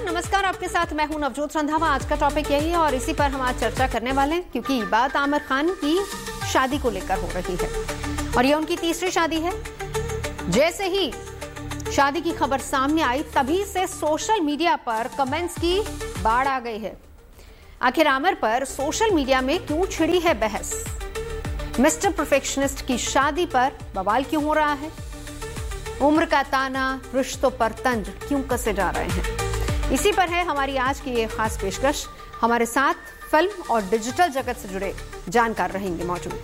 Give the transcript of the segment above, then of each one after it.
नमस्कार, आपके साथ मैं हूं नवजोत रंधावा। आज का टॉपिक यही है और इसी पर हम आज चर्चा करने वाले हैं, क्योंकि बात आमिर खान की शादी को लेकर हो रही है और ये उनकी तीसरी शादी है। जैसे ही शादी की खबर सामने आई, तभी से सोशल मीडिया पर कमेंट्स की बाढ़ आ गई है। आखिर आमिर पर सोशल मीडिया में क्यों छिड़ी है बहस? मिस्टर परफेक्शनिस्ट की शादी पर बवाल क्यों हो रहा है? उम्र का ताना, रिश्तों पर तंज क्यों कसे जा रहे हैं? इसी पर है हमारी आज की ये खास पेशकश। हमारे साथ फिल्म और डिजिटल जगत से जुड़े जानकार रहेंगे मौजूद।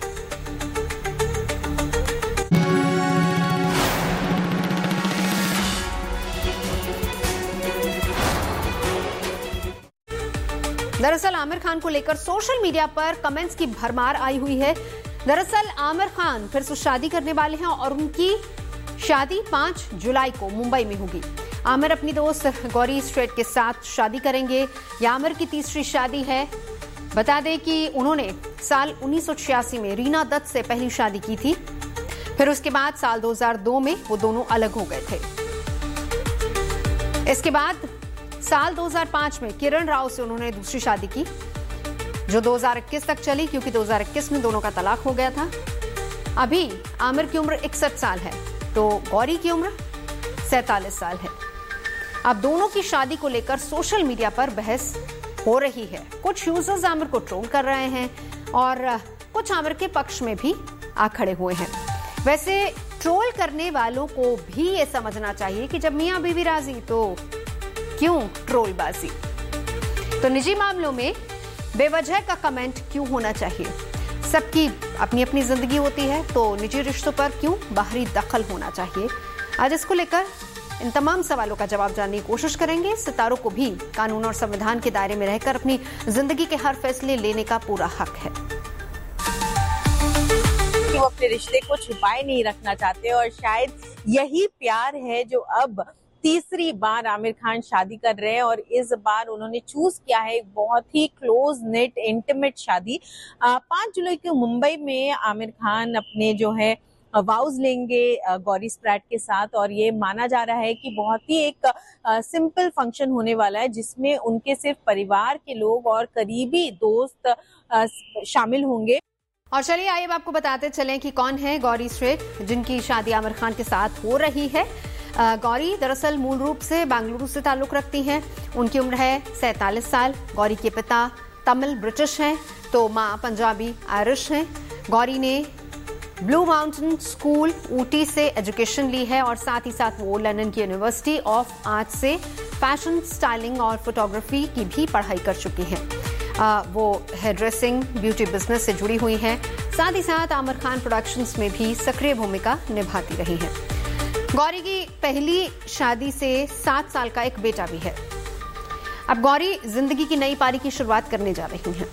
दरअसल आमिर खान को लेकर सोशल मीडिया पर कमेंट्स की भरमार आई हुई है। दरअसल आमिर खान फिर से शादी करने वाले हैं और उनकी शादी 5 जुलाई को मुंबई में होगी। आमिर अपनी दोस्त गौरी स्ट्रेट के साथ शादी करेंगे। यह आमिर की तीसरी शादी है। बता दें कि उन्होंने साल 1986 में रीना दत्त से पहली शादी की थी। फिर उसके बाद साल 2002 में वो दोनों अलग हो गए थे। इसके बाद साल 2005 में किरण राव से उन्होंने दूसरी शादी की, जो 2021 तक चली, क्योंकि 2021 में दोनों का तलाक हो गया था। अभी आमिर की उम्र 61 साल है, तो गौरी की उम्र 47 साल है। अब दोनों की शादी को लेकर सोशल मीडिया पर बहस हो रही है। कुछ यूजर्स आमिर को ट्रोल कर रहे हैं और कुछ आमिर के पक्ष में भी आ खड़े हुए हैं। वैसे ट्रोल करने वालों को भी ये समझना चाहिए कि जब मियां बीवी राजी तो क्यों ट्रोलबाजी? तो निजी मामलों में बेवजह का कमेंट क्यों होना चाहिए? सबकी अपनी अपनी जिंदगी होती है, तो निजी रिश्तों पर क्यों बाहरी दखल होना चाहिए? आज इसको लेकर इन तमाम सवालों का जवाब जानने की कोशिश करेंगे। सितारों को भी कानून और संविधान के दायरे में रहकर अपनी जिंदगी के हर फैसले लेने का पूरा हक है। वो अपने रिश्ते को छुपाए नहीं रखना चाहते और शायद यही प्यार है जो अब तीसरी बार आमिर खान शादी कर रहे हैं और इस बार उन्होंने चूज किया है एक बहुत ही क्लोज नेट इंटीमेट शादी। 5 जुलाई को मुंबई में आमिर खान अपने जो है वाउज लेंगे गौरी स्प्रैट के साथ और ये माना जा रहा है कि बहुत ही एक सिंपल फंक्शन होने वाला है, जिसमें उनके सिर्फ परिवार के लोग और करीबी दोस्त शामिल होंगे। और चलिए आइए अब आपको बताते चलें कि कौन है गौरी स्ट्रेट, जिनकी शादी आमिर खान के साथ हो रही है। गौरी दरअसल मूल रूप से बेंगलुरु से ताल्लुक रखती हैं। उनकी उम्र है 47 साल। गौरी के पिता तमिल ब्रिटिश हैं, तो माँ पंजाबी आयरिश हैं। गौरी ने ब्लू माउंटेन स्कूल ऊटी से एजुकेशन ली है और साथ ही साथ वो लंदन की यूनिवर्सिटी ऑफ आर्ट से फैशन स्टाइलिंग और फोटोग्राफी की भी पढ़ाई कर चुकी हैं। वो हेयर ड्रेसिंग, ब्यूटी बिजनेस से जुड़ी हुई हैं। साथ ही साथ आमिर खान प्रोडक्शंस में भी सक्रिय भूमिका निभाती रही हैं। गौरी की पहली शादी से 7 साल का एक बेटा भी है। अब गौरी जिंदगी की नई पारी की शुरुआत करने जा रही हैं।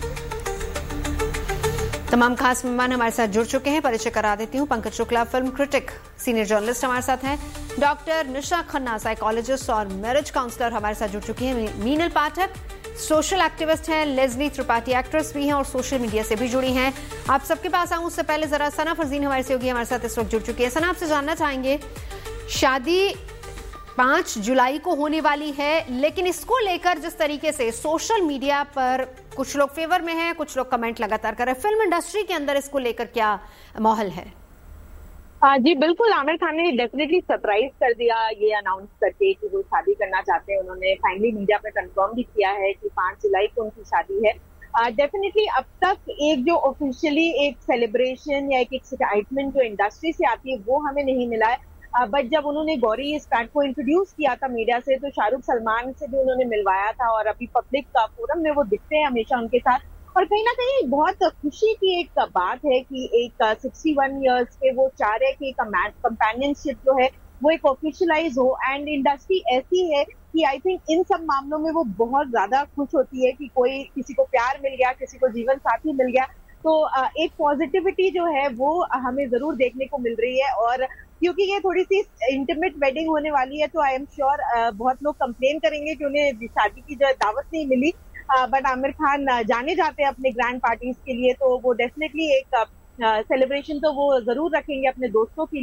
तमाम खास मेहमान हमारे साथ जुड़ चुके हैं। परिचय करा देती हूँ। Pankaj Shukla film critic, senior journalist हमारे साथ हैं। डॉक्टर निशा खन्ना साइकोलॉजिस्ट और मैरिज काउंसलर हमारे साथ जुड़ चुकी हैं। मीनल पाठक सोशल एक्टिविस्ट हैं। लेस्ली त्रिपाठी एक्ट्रेस भी हैं और सोशल मीडिया से भी जुड़ी हैं। आप सबके पास आऊं उससे पहले जरा सना फरजीन हमारे सहयोगी हमारे साथ इस वक्त जुड़ चुकी है। सना, आपसे जानना चाहेंगे, शादी 5 जुलाई को होने वाली है, लेकिन इसको लेकर जिस तरीके से सोशल मीडिया पर कुछ लोग फेवर में हैं, कुछ लोग कमेंट लगातार कर रहे हैं, फिल्म इंडस्ट्री के अंदर इसको लेकर क्या माहौल है? जी बिल्कुल, आमिर खान ने डेफिनेटली सरप्राइज कर दिया ये अनाउंस करके कि वो शादी करना चाहते हैं। उन्होंने फाइनली मीडिया पे कंफर्म भी किया है कि 5 जुलाई को उनकी शादी है। डेफिनेटली अब तक एक जो ऑफिशियली एक सेलिब्रेशन या एक एक्साइटमेंट जो इंडस्ट्री से आती है वो हमें नहीं मिला है। बट जब उन्होंने गौरी स्प्रैट को इंट्रोड्यूस किया था मीडिया से, तो शाहरुख सलमान से भी उन्होंने मिलवाया था और अभी पब्लिक का फोरम में वो दिखते हैं हमेशा उनके साथ। और कहीं ना कहीं बहुत खुशी की एक बात है कि एक 61 इयर्स पे वो चाह रहे हैं कि कंपेनियनशिप जो है वो एक ऑफिशियलाइज हो। एंड इंडस्ट्री ऐसी है कि आई थिंक इन सब मामलों में वो बहुत ज्यादा खुश होती है कि कोई किसी को प्यार मिल गया, किसी को जीवन साथी मिल गया। तो एक पॉजिटिविटी जो है वो हमें जरूर देखने को मिल रही है। और क्योंकि ये थोड़ी सी इंटीमेट वेडिंग होने वाली है, तो आई एम श्योर बहुत लोग कंप्लेन करेंगे कि उन्हें शादी की जो दावत नहीं मिली। बट आमिर खान जाने जाते हैं अपने ग्रैंड पार्टीज के लिए, तो वो डेफिनेटली एक सेलिब्रेशन तो वो जरूर रखेंगे अपने दोस्तों के लिए।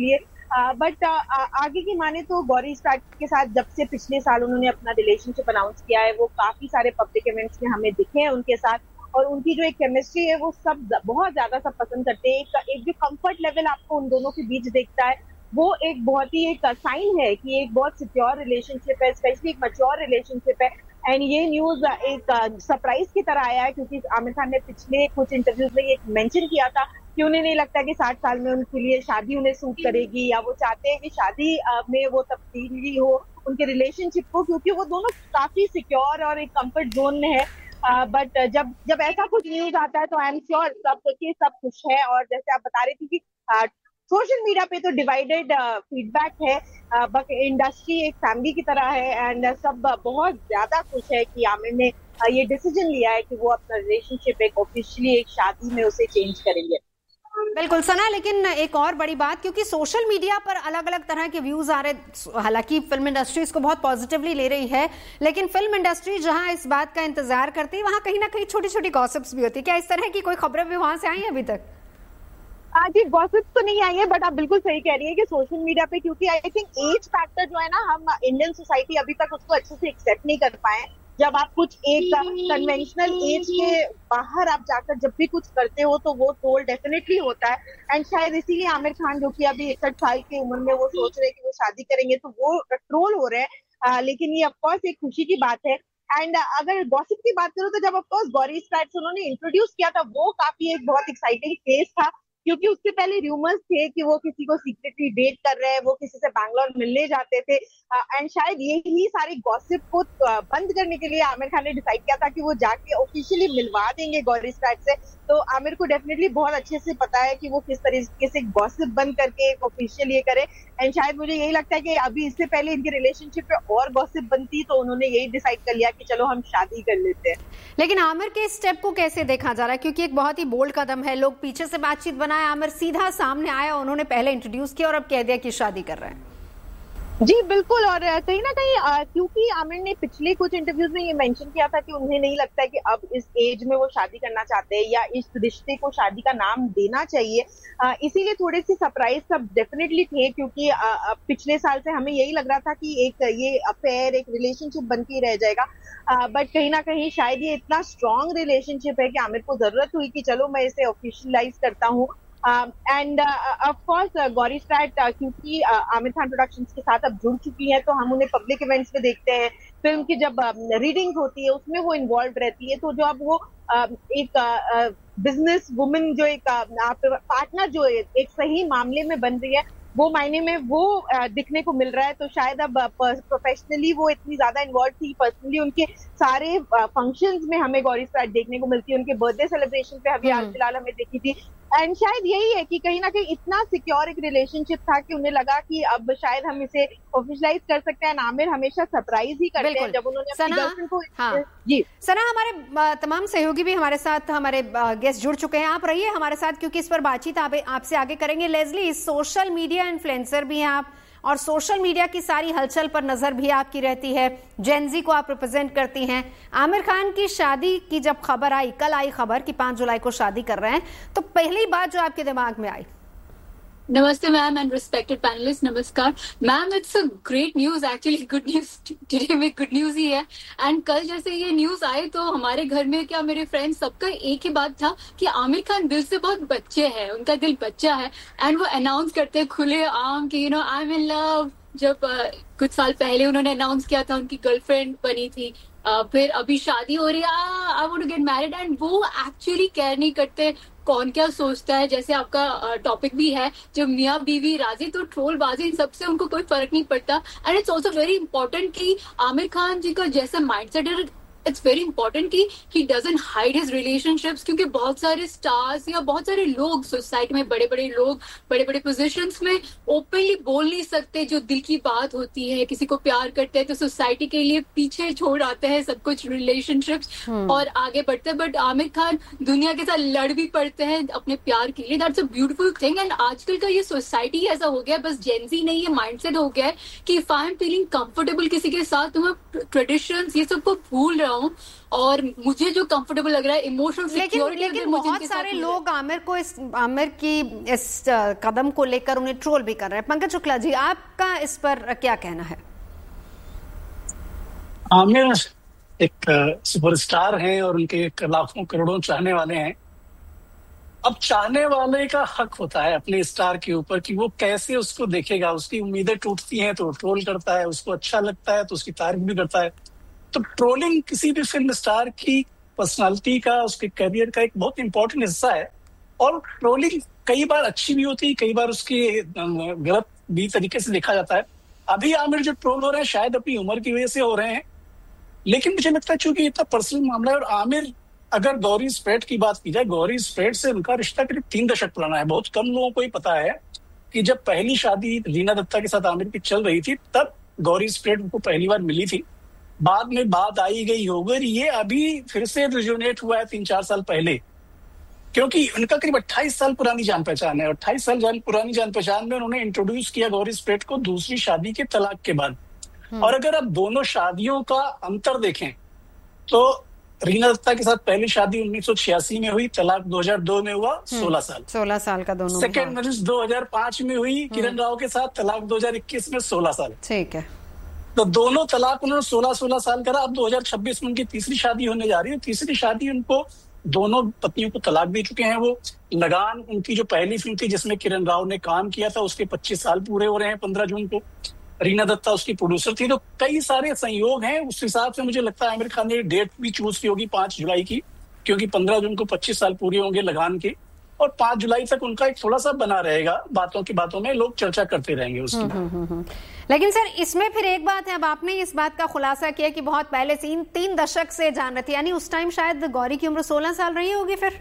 बट आगे की माने तो गौरी स्टार्ट के साथ जब से पिछले साल उन्होंने अपना रिलेशनशिप अनाउंस किया है, वो काफी सारे पब्लिक इवेंट्स में हमें दिखे हैं उनके साथ, और उनकी जो एक केमिस्ट्री है वो सब बहुत ज्यादा सब पसंद करते हैं। एक जो कंफर्ट लेवल आपको उन दोनों के बीच देखता है, वो एक बहुत ही एक साइन है कि एक बहुत सिक्योर रिलेशनशिप है, स्पेशली एक मैच्योर रिलेशनशिप है। एंड ये न्यूज एक सरप्राइज की तरह आया है, क्योंकि आमिर खान ने पिछले कुछ इंटरव्यूज में ये मेंशन किया था कि उन्हें नहीं लगता कि 60 साल में उनके लिए शादी उन्हें सूट करेगी, या वो चाहते हैं कि शादी में वो तब्दीली हो उनके रिलेशनशिप को, क्योंकि वो दोनों काफी सिक्योर और एक कंफर्ट जोन में है। बट जब ऐसा कुछ न्यूज आता है तो आई एम श्योर सब खुश है। और जैसे आप बता रही थी कि सोशल मीडिया पे तो डिवाइडेड फीडबैक है, बट इंडस्ट्री एक फैमिली की तरह है एंड सब बहुत ज्यादा खुश है कि आमिर ने ये डिसीजन लिया है कि वो अपना रिलेशनशिप एक ऑफिशियली एक शादी में उसे चेंज करेंगे। बिल्कुल सना, लेकिन एक और बड़ी बात, क्योंकि सोशल मीडिया पर अलग अलग तरह के व्यूज आ रहे, हालांकि फिल्म इंडस्ट्री इसको बहुत पॉजिटिवली ले रही है, लेकिन फिल्म इंडस्ट्री जहां इस बात का इंतजार करती है वहां कहीं ना कहीं छोटी छोटी गॉसिप्स भी होती है। क्या इस तरह की कोई खबरें भी वहां से आई हैं अभी तक? जी गॉसिप तो नहीं आई है, बट आप बिल्कुल सही कह रही है कि सोशल मीडिया पे, क्योंकि आई थिंक एज फैक्टर जो है ना, हम इंडियन सोसाइटी अभी तक उसको अच्छे से एक्सेप्ट नहीं कर पाए। जब आप कुछ एक कन्वेंशनल एज के बाहर आप जाकर जब भी कुछ करते हो तो वो ट्रोल डेफिनेटली होता है। एंड शायद इसीलिए आमिर खान जो कि अभी 61 साल की उम्र में वो सोच रहे हैं कि वो शादी करेंगे, तो वो ट्रोल हो रहे हैं। लेकिन ये ऑफकोर्स एक खुशी की बात है। एंड अगर गॉसिप की बात करूं तो जब ऑफकोर्स गौरी स्ट्रैट्स उन्होंने इंट्रोड्यूस किया था, वो काफी एक बहुत एक्साइटिंग केस था, क्योंकि उससे पहले रूमर्स थे कि वो किसी को सीक्रेटली डेट कर रहे हैं, वो किसी से बैंगलोर मिलने जाते थे। एंड शायद यही सारी गॉसिप को बंद करने के लिए आमिर खान ने डिसाइड किया था कि वो जाके ऑफिशियली मिलवा देंगे गौरी स्ट्रैट से। तो आमिर को डेफिनेटली बहुत अच्छे से पता है कि वो किस तरीके से गॉसिप बंद करके ऑफिशियल ये करे। एंड शायद मुझे यही लगता है कि अभी इससे पहले इनके रिलेशनशिप पे और गॉसिप बनती तो उन्होंने यही डिसाइड कर लिया कि चलो हम शादी कर लेते हैं। लेकिन आमिर के स्टेप को कैसे देखा जा रहा है, क्योंकि एक बहुत ही बोल्ड कदम है। लोग पीछे से बातचीत बनाए, आमिर सीधा सामने आया, उन्होंने पहले इंट्रोड्यूस किया और अब कह दिया कि शादी कर रहे हैं। जी बिल्कुल, और कहीं ना कहीं क्योंकि आमिर ने पिछले कुछ इंटरव्यूज में ये मेंशन किया था कि उन्हें नहीं लगता है कि अब इस एज में वो शादी करना चाहते हैं या इस रिश्ते को शादी का नाम देना चाहिए, इसीलिए थोड़े से सरप्राइज सब डेफिनेटली थे। क्योंकि पिछले साल से हमें यही लग रहा था कि एक ये अफेयर एक रिलेशनशिप बन के रह जाएगा, बट कहीं ना कहीं शायद ये इतना स्ट्रॉन्ग रिलेशनशिप है कि आमिर को जरूरत हुई कि चलो मैं इसे ऑफिशियलाइज करता हूँ। End of course Gauri straight क्योंकि आमिर खान प्रोडक्शंस के साथ अब जुड़ चुकी है, तो हम उन्हें पब्लिक इवेंट्स में देखते हैं, फिल्म की जब रीडिंग होती है उसमें वो इन्वॉल्व रहती है। तो जो अब वो एक बिजनेस वुमेन जो एक पार्टनर जो एक सही मामले में बन रही है, वो मायने में वो दिखने को मिल रहा है। तो शायद अब प्रोफेशनली वो इतनी ज्यादा इन्वॉल्व थी, पर्सनली उनके सारे फंक्शंस में हमें गौरी स्ट्रैट देखने को मिलती है, उनके बर्थडे सेलिब्रेशन पे अभी हाल फिलहाल हमें देखी थी। एंड शायद यही है कि कहीं ना कहीं इतना सिक्योर एक रिलेशनशिप था कि उन्हें लगा कि अब शायद हम इसे ऑफिशियलाइज कर सकते हैं। आमिर हमेशा सरप्राइज ही करते हैं जब उन्होंने अपनी गर्लफ्रेंड को। हाँ। जी सना, हमारे तमाम सहयोगी भी हमारे साथ, हमारे गेस्ट जुड़ चुके हैं, आप रहिए हमारे साथ क्योंकि इस पर बातचीत आपसे आगे करेंगे। लेज़ली, सोशल मीडिया इन्फ्लुएंसर भी हैं आप और सोशल मीडिया की सारी हलचल पर नजर भी आपकी रहती है, जेनजी को आप रिप्रेजेंट करती हैं। आमिर खान की शादी की जब खबर आई, कल आई खबर कि 5 जुलाई को शादी कर रहे हैं, तो पहली बात जो आपके दिमाग में आई? Namaste ma'am and respected panelists, namaskar ma'am, it's a great news actually, good news today में good news ही है। and कल जैसे ये news आए तो हमारे घर में क्या मेरे फ्रेंड्स सबका एक ही बात था कि आमिर खान दिल से बहुत बच्चे हैं, उनका दिल बच्चा है एंड वो अनाउंस करते हैं खुले आम कि आई एम इन लव। जब कुछ साल पहले उन्होंने अनाउंस किया था, उनकी गर्लफ्रेंड बनी थी, फिर अभी शादी हो रही है, I want to get married, and वो एक्चुअली केयर नहीं करते कौन क्या सोचता है। जैसे आपका टॉपिक भी है जब मियाँ बीवी राजी, तो ट्रोलबाजी इन सबसे उनको कोई फर्क नहीं पड़ता। And it's also very important कि आमिर खान जी का जैसा माइंडसेट है, इट्स वेरी इंपॉर्टेंट कि he doesn't hide his relationships, क्योंकि बहुत सारे स्टार्स या बहुत सारे लोग सोसाइटी में, बड़े बड़े लोग बड़े बड़े पोजीशंस में ओपनली बोल नहीं सकते जो दिल की बात होती है। किसी को प्यार करते हैं तो सोसाइटी के लिए पीछे छोड़ आते हैं सब कुछ रिलेशनशिप्स और आगे बढ़ते हैं। बट आमिर खान दुनिया के साथ लड़ भी पड़ते हैं अपने प्यार के लिए। That's a beautiful thing. And आजकल का ये सोसाइटी ऐसा हो गया है, बस जेंजी नहीं, ये माइंडसेट हो गया है कि if I am feeling comfortable किसी के साथ तो मैं ट्रेडिशंस ये सबको भूल रहा रहा हूँ और मुझे जो कंफर्टेबल लग रहा है, इमोशनल सिक्योरिटी। लेकिन बहुत सारे लोग आमिर की इस कदम को लेकर उन्हें ट्रोल भी कर रहे हैं। पंकज शुक्ला जी, आपका इस पर क्या कहना है? आमिर एक सुपरस्टार हैं और उनके लाखों करोड़ों चाहने वाले हैं। अब चाहने वाले का हक होता है अपने स्टार के ऊपर कि वो कैसे उसको देखेगा। उसकी उम्मीदें टूटती हैं तो ट्रोल करता है, उसको अच्छा लगता है तो उसकी तारीफ भी करता है। तो ट्रोलिंग किसी भी फिल्म स्टार की पर्सनालिटी का, उसके करियर का एक बहुत इंपॉर्टेंट हिस्सा है। और ट्रोलिंग कई बार अच्छी भी होती है, कई बार उसकी गलत भी तरीके से देखा जाता है। अभी आमिर जो ट्रोल हो रहे हैं शायद अपनी उम्र की वजह से हो रहे हैं, लेकिन मुझे लगता है चूंकि इतना पर्सनल मामला है। और आमिर, अगर गौरी स्प्रेड की बात की जाए, गौरी स्प्रेड से उनका रिश्ता करीब 3 दशक पुराना है। बहुत कम लोगों को ही पता है कि जब पहली शादी रीना दत्ता के साथ आमिर की चल रही थी तब गौरी स्प्रेड उनको पहली बार मिली थी। बाद में बात आई गई होगी, ये अभी फिर से रिजोनेट हुआ है 3-4 साल पहले, क्योंकि उनका करीब 28 साल पुरानी जान पहचान है। 28 साल पुरानी जान पहचान में उन्होंने इंट्रोड्यूस किया गौरी स्प्रेड को दूसरी शादी के तलाक के बाद। और अगर आप दोनों शादियों का अंतर देखें तो रीना दत्ता के साथ पहली शादी 1986 में हुई, तलाक 2002 में हुआ, 16 साल का दोनों। सेकेंड मैरिज 2005 में हुई किरण राव के साथ, तलाक 2021 में 16 साल। ठीक है, तो दोनों तलाक उन्होंने 16 साल करा। अब 2026 में उनकी तीसरी शादी होने जा रही है। तीसरी शादी उनको दोनों पत्नियों को तलाक दे चुके हैं वो। लगान, उनकी जो पहली फिल्म थी जिसमें किरण राव ने काम किया था, उसके 25 साल पूरे हो रहे हैं 15 जून को। रीना दत्ता उसकी प्रोड्यूसर थी। तो कई सारे संयोग हैं। उस हिसाब से मुझे लगता है आमिर खान ने डेट भी चूज की होगी 5 जुलाई की, क्योंकि 15 जून को 25 साल पूरे होंगे लगान के। और 5 जुलाई तक उनका एक थोड़ा सा बना रहेगा, बातों में लोग चर्चा करते रहेंगे उसकी। लेकिन सर, इसमें फिर एक बात है, अब आपने इस बात का खुलासा किया कि बहुत पहले से 3 दशक से जान रहे थे, यानी उस टाइम शायद गौरी की उम्र 16 साल रही होगी फिर।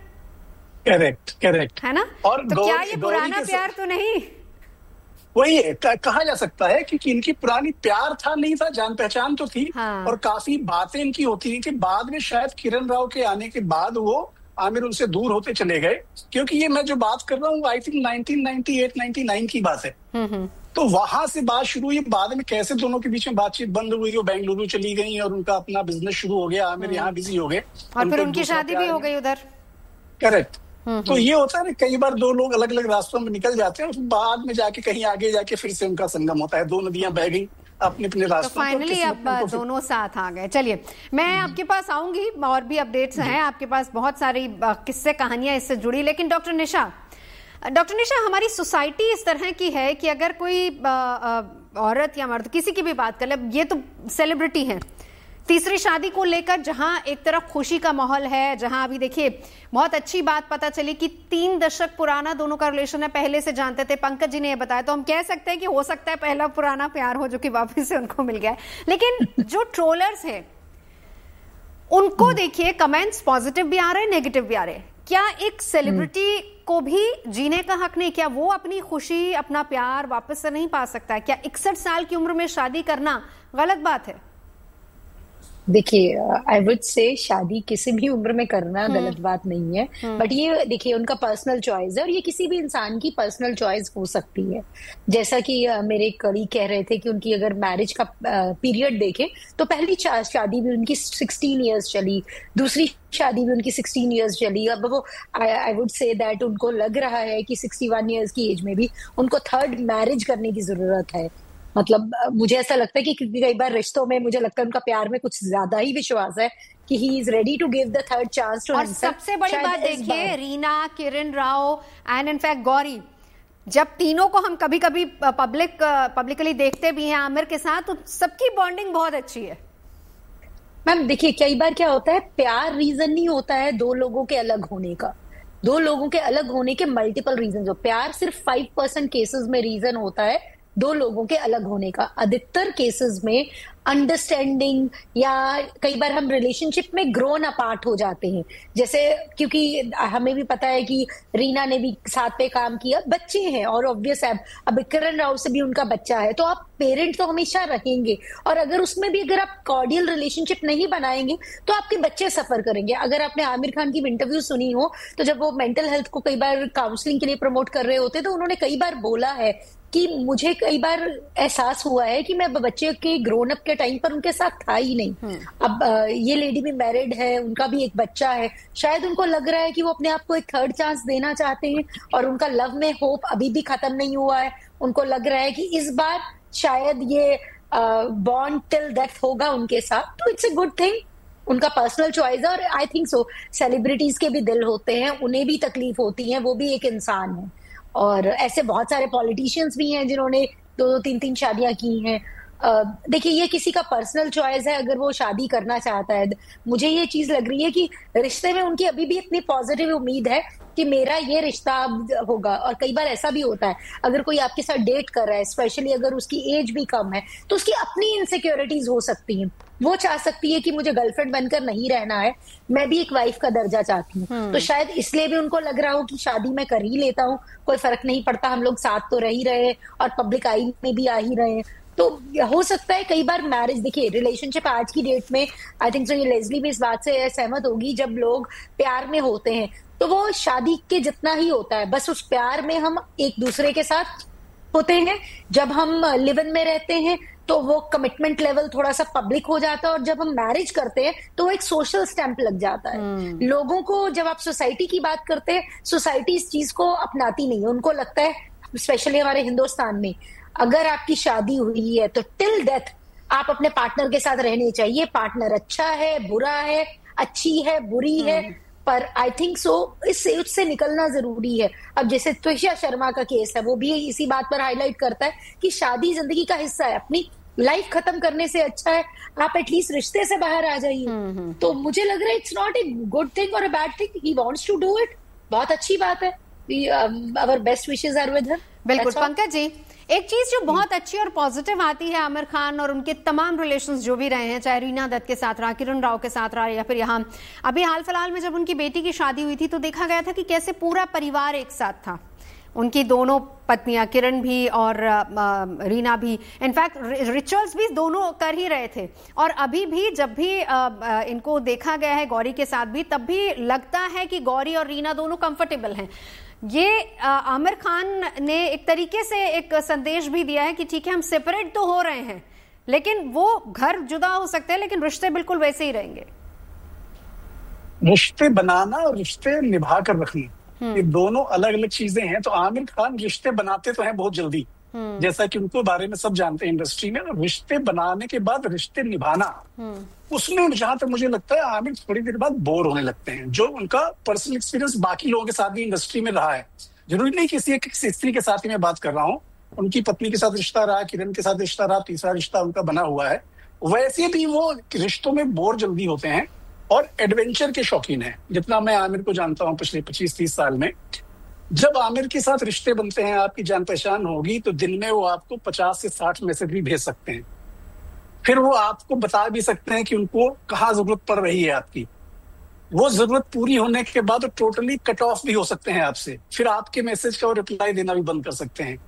करेक्ट है ना? और तो क्या ये पुराना प्यार तो नहीं? वही कहा जा सकता है, क्योंकि इनकी पुरानी प्यार था नहीं था, जान पहचान तो थी। हाँ। और काफी बातें इनकी होती थी कि बाद में शायद किरण राव के आने के बाद वो आमिर उनसे दूर होते चले गए। क्योंकि ये मैं जो बात कर रहा हूँ आई थिंक 1998-99 की बात है। तो वहां से बात शुरू हुई। बाद में कैसे दोनों के बीच में बातचीत बंद हुई, वो बेंगलुरु चली गई और उनका अपना बिजनेस शुरू हो गया, आमिर यहाँ बिजी हो गए और फिर उनकी शादी भी हो गई उधर। करेक्ट। तो ये होता है ना, कई बार दो लोग अलग अलग रास्तों में निकल जाते हैं और बाद में जाके कहीं आगे जाके फिर से उनका संगम होता है। 2 नदियां बह गई अपने अपने रास्तों। तो फाइनली अब दोनों साथ आ गए। चलिए, मैं आपके पास आऊंगी, और भी अपडेट्स हैं आपके पास, बहुत सारी किस्से कहानियां इससे जुड़ी। लेकिन डॉक्टर निशा, हमारी सोसाइटी इस तरह की है कि अगर कोई औरत या मर्द किसी की भी बात कर ले, ये तो सेलिब्रिटी हैं, तीसरी शादी को लेकर जहां एक तरफ खुशी का माहौल है, जहां अभी देखिए बहुत अच्छी बात पता चली कि 3 दशक पुराना दोनों का रिलेशन है, पहले से जानते थे। पंकज जी ने ये बताया, तो हम कह सकते हैं कि हो सकता है पहला पुराना प्यार हो जो कि वापस से उनको मिल गया है। लेकिन जो ट्रोलर्स हैं उनको देखिए, कमेंट्स पॉजिटिव भी आ रहे हैं, नेगेटिव भी आ रहे हैं। क्या एक सेलिब्रिटी को भी जीने का हक नहीं? क्या वो अपनी खुशी, अपना प्यार वापस से नहीं पा सकता है? क्या 61 साल की उम्र में शादी करना गलत बात है? देखिए, आई वुड से शादी किसी भी उम्र में करना गलत बात नहीं है, बट ये देखिए उनका पर्सनल चॉइस है और ये किसी भी इंसान की पर्सनल चॉइस हो सकती है। जैसा कि मेरे कलीग कह रहे थे कि उनकी अगर मैरिज का पीरियड देखें तो पहली शादी भी उनकी 16 ईयर्स चली, दूसरी शादी भी उनकी 16 ईयर्स चली। अब वो आई वुड से दैट उनको लग रहा है कि 61 ईयर्स की एज में भी उनको 3rd मैरिज करने की जरूरत है। मतलब मुझे ऐसा लगता है कि कई बार रिश्तों में मुझे लगता है उनका प्यार में कुछ ज्यादा ही विश्वास है कि he is ready to give the 3rd chance to himself. और सबसे बड़ी बात देखिए, रीना, किरण राव एंड इनफैक्ट गौरी, जब तीनों को हम कभी कभी पब्लिकली देखते भी हैं आमिर के साथ, तो सबकी बॉन्डिंग बहुत अच्छी है। मैम देखिए, कई बार क्या होता है, प्यार रीजन नहीं होता है 2 लोगों के अलग होने का। 2 लोगों के अलग होने के मल्टीपल रीजन हो। प्यार सिर्फ 5% केसेस में रीजन होता है 2 लोगों के अलग होने का। अधिकतर केसेस में अंडरस्टैंडिंग या कई बार हम रिलेशनशिप में ग्रोन अपार्ट हो जाते हैं। जैसे क्योंकि हमें भी पता है कि रीना ने भी साथ पे काम किया, बच्चे हैं और ऑब्वियस है अब किरण राव से भी उनका बच्चा है, तो आप पेरेंट तो हमेशा रहेंगे। और अगर उसमें भी अगर आप कॉर्डियल रिलेशनशिप नहीं बनाएंगे तो आपके बच्चे सफर करेंगे। अगर आपने आमिर खान की इंटरव्यू सुनी हो तो जब वो मेंटल हेल्थ को कई बार काउंसलिंग के लिए प्रमोट कर रहे होते तो उन्होंने कई बार बोला है कि मुझे कई बार एहसास हुआ है कि मैं बच्चे के ग्रोन अप के टाइम पर उनके साथ था ही नहीं। अब ये लेडी भी मैरिड है, उनका भी एक बच्चा है, शायद उनको लग रहा है कि वो अपने आप को एक थर्ड चांस देना चाहते हैं और उनका लव में होप अभी भी खत्म नहीं हुआ है। उनको लग रहा है कि इस बार शायद ये बॉन्ड टिल डेथ होगा उनके साथ, तो इट्स अ गुड थिंग, उनका पर्सनल चॉइस है। और आई थिंक सो सेलिब्रिटीज के भी दिल होते हैं, उन्हें भी तकलीफ होती है, वो भी एक इंसान है। और ऐसे बहुत सारे पॉलिटिशियंस भी हैं जिन्होंने 2-3 शादियां की हैं। देखिए, ये किसी का पर्सनल चॉइस है, अगर वो शादी करना चाहता है। मुझे ये चीज लग रही है कि रिश्ते में उनकी अभी भी इतनी पॉजिटिव उम्मीद है कि मेरा ये रिश्ता होगा। और कई बार ऐसा भी होता है, अगर कोई आपके साथ डेट कर रहा है, स्पेशली अगर उसकी एज भी कम है, तो उसकी अपनी इनसिक्योरिटीज हो सकती हैं। वो चाह सकती है कि मुझे गर्लफ्रेंड बनकर नहीं रहना है, मैं भी एक वाइफ का दर्जा चाहती हूँ। तो शायद इसलिए भी उनको लग रहा हो कि शादी मैं कर ही लेता हूँ, कोई फर्क नहीं पड़ता, हम लोग साथ तो रह ही रहे और पब्लिक आई में भी आ ही रहे हैं। तो हो सकता है कई बार मैरिज, देखिए रिलेशनशिप आज की डेट में, आई थिंक सो ये लेस्ली भी इस बात से सहमत होगी, जब लोग प्यार में होते हैं तो वो शादी के जितना ही होता है, बस उस प्यार में हम एक दूसरे के साथ होते हैं। जब हम लिव इन में रहते हैं तो वो कमिटमेंट लेवल थोड़ा सा पब्लिक हो जाता है, और जब हम मैरिज करते हैं तो वो एक सोशल स्टैंप लग जाता है। लोगों को, जब आप सोसाइटी की बात करते हैं, सोसाइटी इस चीज को अपनाती नहीं है। उनको लगता है, स्पेशली हमारे हिंदुस्तान में, अगर आपकी शादी हुई है तो टिल डेथ आप अपने पार्टनर के साथ रहने चाहिए। पार्टनर अच्छा है, बुरा है, अच्छी है, बुरी है, पर आई थिंक सो इससे निकलना जरूरी है। अब जैसे त्विषा शर्मा का केस है, वो भी इसी बात पर हाईलाइट करता है कि शादी जिंदगी का हिस्सा है, अपनी लाइफ खत्म करने से अच्छा है आप एटलीस्ट रिश्ते से बाहर आ जाइए। तो मुझे लग रहा है it's not a good thing और a bad thing, he wants to do it, बहुत अच्छी बात है। Our best wishes are with him. बिल्कुल पंकज जी, एक चीज जो बहुत अच्छी और पॉजिटिव आती है आमिर खान और उनके तमाम रिलेशंस जो भी रहे हैं, चाहे रीना दत्त के साथ रहा, किरण राव के साथ रहा, या फिर यहाँ अभी हाल फिलहाल में जब उनकी बेटी की शादी हुई थी तो देखा गया था कि कैसे पूरा परिवार एक साथ था। उनकी दोनों पत्नियां, किरण भी और रीना भी, इनफैक्ट रिचुअल्स भी दोनों कर ही रहे थे। और अभी भी जब भी इनको देखा गया है गौरी के साथ भी, तब भी लगता है कि गौरी और रीना दोनों कंफर्टेबल हैं। ये आमिर खान ने एक तरीके से एक संदेश भी दिया है कि ठीक है, हम सेपरेट तो हो रहे हैं, लेकिन वो घर जुदा हो सकते हैं, लेकिन रिश्ते बिल्कुल वैसे ही रहेंगे। रिश्ते बनाना और रिश्ते निभा कर रखना, ये दोनों अलग अलग चीजें हैं। तो आमिर खान रिश्ते बनाते तो हैं बहुत जल्दी, जैसा कि उनको बारे में सब जानते हैं इंडस्ट्री में। रिश्ते बनाने के बाद रिश्ते निभाना, उसमें जहां तक मुझे लगता है आमिर थोड़ी देर बाद बोर होने लगते हैं। जो उनका पर्सनल एक्सपीरियंस बाकी लोगों के साथ भी इंडस्ट्री में रहा है, जरूरी नहीं किसी एक स्त्री के साथ ही मैं बात कर रहा हूँ, उनकी पत्नी के साथ रिश्ता रहा, किरण के साथ रिश्ता रहा, तीसरा रिश्ता उनका बना हुआ है, वैसे भी वो रिश्तों में बोर जल्दी होते हैं और एडवेंचर के शौकीन है। जितना मैं आमिर को जानता हूँ पिछले 25-30 साल में, जब आमिर के साथ रिश्ते बनते हैं, आपकी जान पहचान होगी, तो दिन में वो आपको 50 से 60 मैसेज भी भेज सकते हैं। फिर वो आपको बता भी सकते हैं कि उनको कहाँ जरूरत पड़ रही है आपकी। वो जरूरत पूरी होने के बाद टोटली कट ऑफ भी हो सकते हैं आपसे, फिर आपके मैसेज का रिप्लाई देना भी बंद कर सकते हैं।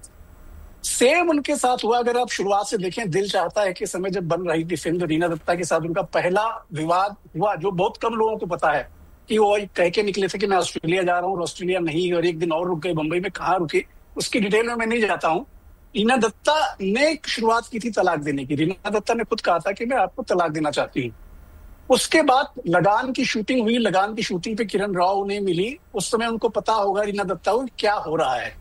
सेम उनके साथ हुआ। अगर आप शुरुआत से देखें, दिल चाहता है कि समय जब बन रही थी फिल्म, रीना दत्ता के साथ उनका पहला विवाद हुआ, जो बहुत कम लोगों को पता है कि वो कह के निकले थे कि मैं ऑस्ट्रेलिया जा रहा हूँ, और ऑस्ट्रेलिया नहीं, और एक दिन और रुक गए बंबई में। कहाँ रुके उसकी डिटेल में मैं नहीं जाता हूँ। रीना दत्ता ने शुरुआत की थी तलाक देने की। रीना दत्ता ने खुद कहा था कि मैं आपको तलाक देना चाहती हूँ। उसके बाद लगान की शूटिंग हुई, लगान की शूटिंग पे किरण राव उन्हें मिली। उस समय उनको पता होगा रीना दत्ता को क्या हो रहा है।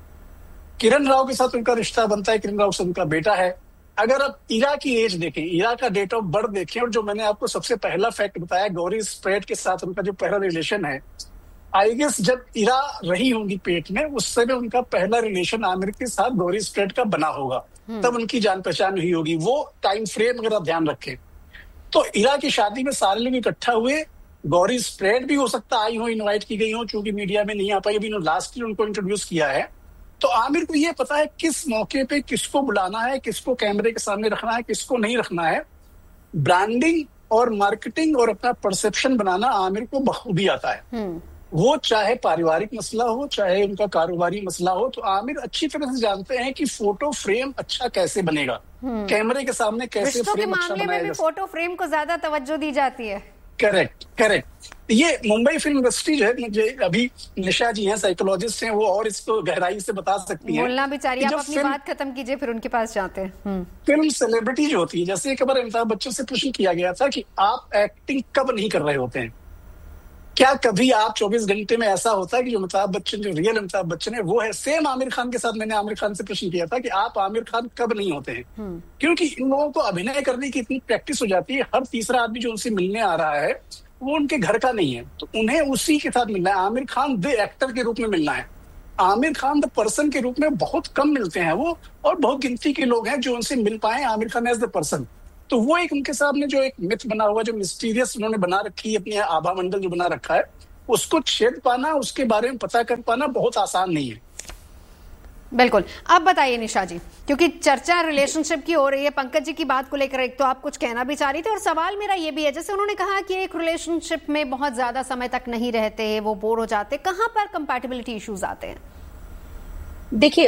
किरण राव के साथ उनका रिश्ता बनता है, किरण राव से उनका बेटा है। अगर आप इरा की एज देखें, इरा का डेट ऑफ बर्थ देखें, और जो मैंने आपको सबसे पहला फैक्ट बताया, गौरी स्प्रेड के साथ उनका जो पहला रिलेशन है, आई गेस जब इरा रही होंगी पेट में, उस समय उनका पहला रिलेशन आमिर के साथ गौरी स्प्रेड का बना होगा, तब उनकी जान पहचान हुई होगी। वो टाइम फ्रेम अगर आप ध्यान रखें तो इरा की शादी में सारे लोग इकट्ठा हुए। गौरी स्प्रेड भी हो सकता आई हो, इन्वाइट की गई हो, चूंकि मीडिया में नहीं आ पाई, अभी लास्ट ईयर उनको इंट्रोड्यूस किया है। तो आमिर को ये पता है किस मौके पे किसको बुलाना है, किसको कैमरे के सामने रखना है, किसको नहीं रखना है। ब्रांडिंग और मार्केटिंग और अपना परसेप्शन बनाना आमिर को बखूबी आता है। वो चाहे पारिवारिक मसला हो, चाहे उनका कारोबारी मसला हो, तो आमिर अच्छी तरह से जानते हैं कि फोटो फ्रेम अच्छा कैसे बनेगा, कैमरे के सामने कैसे फ्रेम अच्छा बनाया जाए। फोटो फ्रेम को ज्यादा तवज्जो दी जाती है। करेक्ट। ये मुंबई फिल्म इंडस्ट्री जो है, मुझे अभी निशा जी हैं, साइकोलॉजिस्ट हैं, वो और इसको गहराई से बता सकती हैं। बोलना बेचारी, आप अपनी बात खत्म कीजिए, फिर उनके पास जाते हैं। फिल्म सेलिब्रिटी जो होती है, जैसे एक बार अमिताभ बच्चन से प्रश्न किया गया था कि आप एक्टिंग कब नहीं कर रहे होते हैं, क्या कभी आप 24 घंटे में ऐसा होता है कि जो अमिताभ बच्चन, जो रियल अमिताभ बच्चन है वो है। सेम आमिर खान के साथ मैंने आमिर खान से प्रश्न किया था कि आप आमिर खान कब नहीं होते हैं, क्योंकि इन लोगों को अभिनय करने की इतनी प्रैक्टिस हो जाती है, हर तीसरा आदमी जो उनसे मिलने आ रहा है वो उनके घर का नहीं है, तो उन्हें उसी के साथ मिलना है। आमिर खान द एक्टर के रूप में मिलना है, आमिर खान द पर्सन के रूप में बहुत कम मिलते हैं वो, और बहुत गिनती के लोग हैं जो उनसे मिल पाए Aamir Khan as the person. तो वो एक उनके सामने जो एक मिथ बना हुआ, जो मिस्टीरियस उन्होंने बना रखी है, अपनी आभा मंडल जो बना रखा है, उसको छेद पाना, उसके बारे में पता कर पाना बहुत आसान नहीं है। बिल्कुल। अब बताइए निशा जी, क्योंकि चर्चा रिलेशनशिप की हो रही है, पंकज जी की बात को लेकर एक तो आप कुछ कहना भी चाह रही थे, और सवाल मेरा ये भी है, जैसे उन्होंने कहा कि एक रिलेशनशिप में बहुत ज्यादा समय तक नहीं रहते, वो बोर हो जाते, कहां पर कंपैटिबिलिटी इश्यूज आते हैं? देखिए,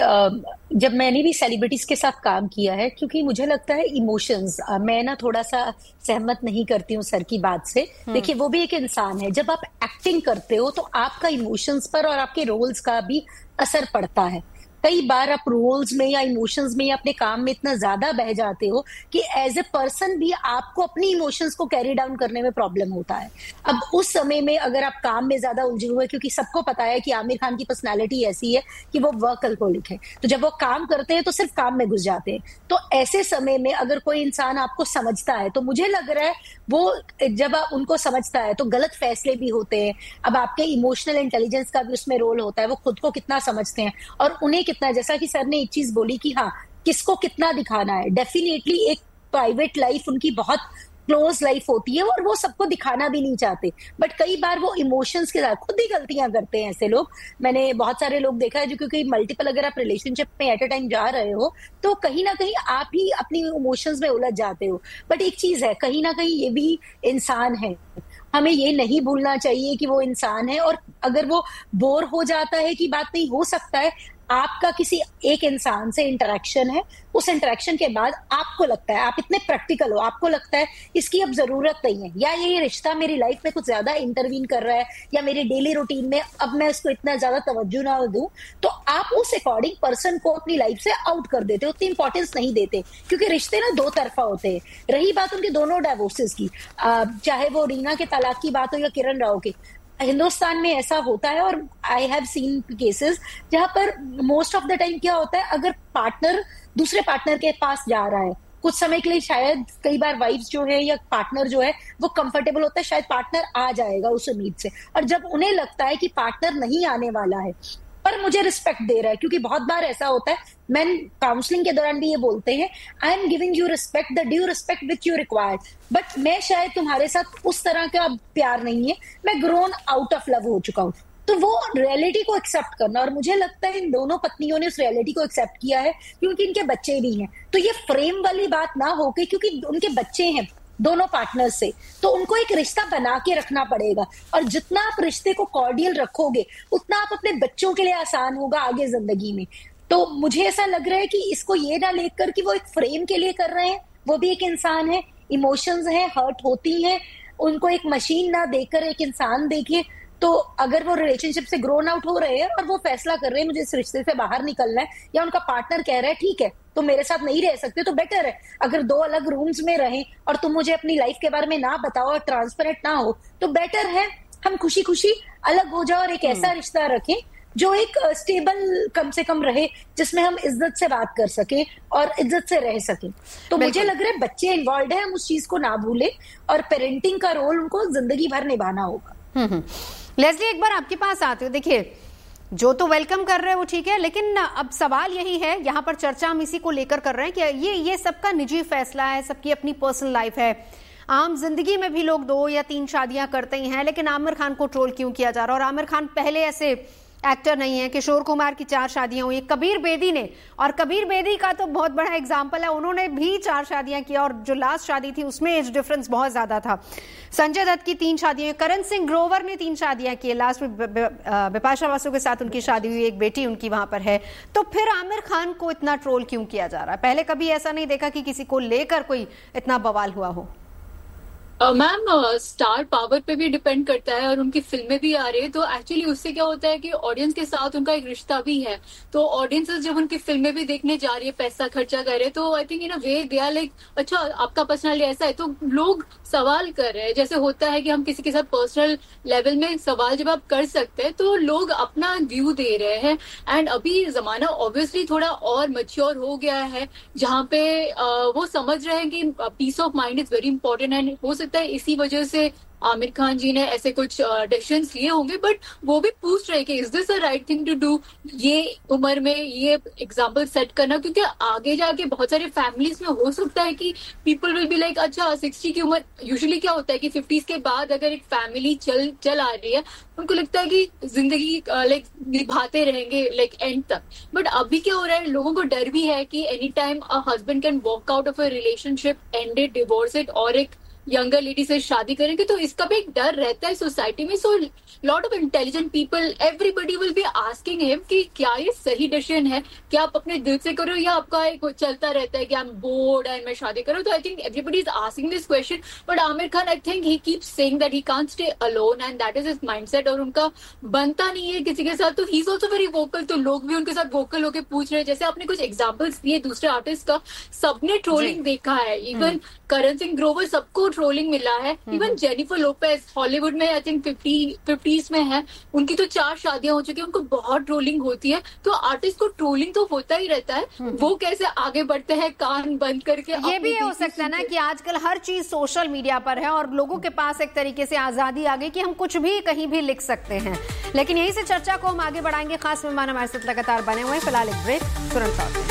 जब मैंने भी सेलिब्रिटीज के साथ काम किया है, क्योंकि मुझे लगता है इमोशंस, मैं ना थोड़ा सा सहमत नहीं करती हूँ सर की बात से। देखिए, वो भी एक इंसान है, जब आप एक्टिंग करते हो तो आपका इमोशंस पर और आपके रोल्स का भी असर पड़ता है। कई बार आप रोल्स में या इमोशंस में या अपने काम में इतना ज्यादा बह जाते हो कि एज ए पर्सन भी आपको अपनी इमोशंस को कैरी डाउन करने में प्रॉब्लम होता है। अब उस समय में अगर आप काम में ज्यादा उलझे हुए, क्योंकि सबको पता है कि आमिर खान की पर्सनालिटी ऐसी है कि वो वर्कहोलिक है, तो जब वो काम करते हैं तो सिर्फ काम में घुस जाते हैं। तो ऐसे समय में अगर कोई इंसान आपको समझता है, तो मुझे लग रहा है वो जब आप उनको समझता है तो गलत फैसले भी होते हैं। अब आपके इमोशनल इंटेलिजेंस का भी उसमें रोल होता है, वो खुद को कितना समझते हैं और उन्हें कितना, जैसा कि सर ने एक चीज बोली कि हाँ, किसको कितना दिखाना है। डेफिनेटली एक प्राइवेट लाइफ उनकी बहुत क्लोज लाइफ होती है और वो सबको दिखाना भी नहीं चाहते, बट कई बार वो इमोशंस के साथ खुद ही गलतियां करते हैं ऐसे लोग। मैंने बहुत सारे लोग देखा है जो, क्योंकि मल्टीपल अगर आप रिलेशनशिप में एट अ टाइम जा रहे हो तो कहीं ना कहीं आप ही अपनी इमोशंस में उलझ जाते हो। बट एक चीज है, कहीं ना कहीं ये भी इंसान है, हमें ये नहीं भूलना चाहिए कि वो इंसान है, और अगर वो बोर हो जाता है कि बात नहीं, हो सकता है आपका किसी एक इंसान से इंटरेक्शन है, उस इंटरेक्शन के बाद आपको लगता है, आप इतने प्रैक्टिकल हो, आपको लगता है इसकी अब जरूरत नहीं है, या ये रिश्ता मेरी लाइफ में कुछ ज्यादा इंटरवीन कर रहा है, या मेरी डेली रूटीन में अब मैं इसको इतना ज्यादा तवज्जो ना दूं, तो आप उस अकॉर्डिंग पर्सन को अपनी लाइफ से आउट कर देते हो, उतनी इंपॉर्टेंस नहीं देते, क्योंकि रिश्ते ना दो तरफा होते हैं। रही बात उनके दोनों डाइवोर्सेस की, चाहे वो रीना के तलाक की बात हो या किरण राव की, हिंदुस्तान में ऐसा होता है, और आई हैव सीन केसेस जहां पर मोस्ट ऑफ द टाइम क्या होता है, अगर पार्टनर दूसरे पार्टनर के पास जा रहा है कुछ समय के लिए, शायद कई बार वाइफ जो है या पार्टनर जो है वो कंफर्टेबल होता है, शायद पार्टनर आ जाएगा उस उम्मीद से, और जब उन्हें लगता है कि पार्टनर नहीं आने वाला है पर मुझे रिस्पेक्ट दे रहा है, क्योंकि बहुत बार ऐसा होता है, मैन काउंसलिंग के दौरान भी ये बोलते हैं, I am giving you respect, the due respect which you required, but मैं शायद तुम्हारे साथ उस तरह का प्यार नहीं है, मैं ग्रोन आउट ऑफ लव हो चुका हूँ। तो वो रियलिटी को एक्सेप्ट करना, और मुझे लगता है इन दोनों पत्नियों ने उस रियलिटी को एक्सेप्ट किया है, क्योंकि इनके बच्चे भी हैं। तो ये फ्रेम वाली बात ना हो गई, क्योंकि उनके बच्चे हैं दोनों पार्टनर्स से, तो उनको एक रिश्ता बना के रखना पड़ेगा, और जितना आप रिश्ते को कॉर्डियल रखोगे उतना आप अपने बच्चों के लिए आसान होगा आगे जिंदगी में। तो मुझे ऐसा लग रहा है कि इसको ये ना लेकर कि वो एक फ्रेम के लिए कर रहे हैं, वो भी एक इंसान है, इमोशंस हैं, हर्ट होती हैं, उनको एक मशीन ना देकर एक इंसान देखे। तो अगर वो रिलेशनशिप से ग्रोन आउट हो रहे हैं और वो फैसला कर रहे हैं मुझे इस रिश्ते से बाहर निकलना है, या उनका पार्टनर कह रहा है ठीक है तो मेरे साथ नहीं रह सकते, तो बेटर है अगर दो अलग रूम्स में रहें और तुम मुझे अपनी लाइफ के बारे में ना बताओ और ट्रांसपेरेंट ना हो, तो बेटर है हम खुशी खुशी अलग हो जाओ और एक ऐसा रिश्ता रखें जो एक स्टेबल कम से कम रहे, जिसमें हम इज्जत से बात कर सके और इज्जत से रह सके। तो मुझे लग रहा है बच्चे इन्वॉल्व है, हम उस चीज को ना भूलें, और पेरेंटिंग का रोल उनको जिंदगी भर निभाना होगा। लेस्ली, एक बार आपके पास आते हो, देखिए जो तो वेलकम कर रहे हैं वो ठीक है, लेकिन अब सवाल यही है, यहाँ पर चर्चा हम इसी को लेकर कर रहे हैं कि ये सबका निजी फैसला है, सबकी अपनी पर्सनल लाइफ है। आम जिंदगी में भी लोग 2 या 3 शादियां करते ही हैं, लेकिन आमिर खान को ट्रोल क्यों किया जा रहा है? और आमिर खान पहले ऐसे एक्टर नहीं है। किशोर कुमार की 4 शादियां हुई, कबीर बेदी ने, और कबीर बेदी का तो बहुत बड़ा एग्जाम्पल है, उन्होंने भी 4 शादियां की और जो लास्ट शादी थी उसमें एज डिफरेंस बहुत ज्यादा था। संजय दत्त की 3 शादियां, करण सिंह ग्रोवर ने 3 शादियां की, लास्ट में बिपाशा बासु के साथ उनकी शादी हुई, एक बेटी उनकी वहां पर है। तो फिर आमिर खान को इतना ट्रोल क्यों किया जा रहा है? पहले कभी ऐसा नहीं देखा कि किसी को लेकर कोई इतना बवाल हुआ हो? मैम स्टार पावर पे भी डिपेंड करता है और उनकी फिल्में भी आ रही है, तो एक्चुअली उससे क्या होता है कि ऑडियंस के साथ उनका एक रिश्ता भी है। तो ऑडियंसेस जब उनकी फिल्में भी देखने जा रही है, पैसा खर्चा कर रहे हैं, तो I think in a way they are like अच्छा आपका पर्सनली ऐसा है, तो लोग सवाल कर रहे हैं। जैसे होता है कि हम किसी के साथ पर्सनल लेवल में सवाल जब आप कर सकते हैं तो लोग अपना व्यू दे रहे हैं। एंड अभी जमाना ऑब्वियसली थोड़ा और मैच्योर हो गया है, जहाँ पे वो समझ रहे हैं कि piece of mind is very important. And हो सकता है इसी वजह से आमिर खान जी ने ऐसे कुछ डिसीजंस लिए होंगे, बट वो भी पूछ रहे हैं कि is this a right thing to do, ये उम्र में ये एग्जाम्पल सेट करना, क्योंकि आगे जाके बहुत सारे फैमिलीज में हो सकता है कि पीपल विल बी लाइक अच्छा 60 की उम्र, यूजुअली क्या होता है कि 50s के बाद अगर एक फैमिली चल आ रही है, उनको लगता है कि जिंदगी लाइक निभाते रहेंगे लाइक एंड तक। बट अभी क्या हो रहा है, लोगों को डर भी है कि any time a husband can walk out of a relationship, and it, divorce it, और एक यंगर लेडी से शादी करेंगे, तो इसका भी एक डर रहता है सोसाइटी में। So lot of intelligent people, everybody will be asking him कि क्या ये सही डिसीजन है, क्या आप अपने दिल से करो या आपका एक चलता रहता है कि आई एम बोर्ड एंड मैं शादी करूं। तो I think everybody is asking this question, but Aamir Khan I think he keeps saying that he can't stay alone and that is his mindset, और उनका बनता नहीं है किसी के साथ। तो he is also very vocal, तो लोग भी उनके साथ वोकल होकर पूछ रहे हैं। जैसे आपने कुछ एग्जाम्पल्स दिए दूसरे आर्टिस्ट का, सबने ट्रोलिंग देखा है, इवन करण सिंह ग्रोवर, सबको ट्रोलिंग मिला है। इवन जेनिफर लोपेज हॉलीवुड में आई थिंक 50s में है, उनकी तो 4 शादियां हो चुकी है, उनको बहुत ट्रोलिंग होती है। तो आर्टिस्ट को ट्रोलिंग तो होता ही रहता है, वो कैसे आगे बढ़ते हैं कान बंद करके। ये भी हो सकता है ना कि आजकल हर चीज सोशल मीडिया पर है और लोगों के पास एक तरीके से आजादी आ गई कि हम कुछ भी कहीं भी लिख सकते हैं। लेकिन यहीं से चर्चा को हम आगे बढ़ाएंगे, खास मेहमान हमारे साथ लगातार बने हुए हैं। फिलहाल एक ब्रेक, तुरंत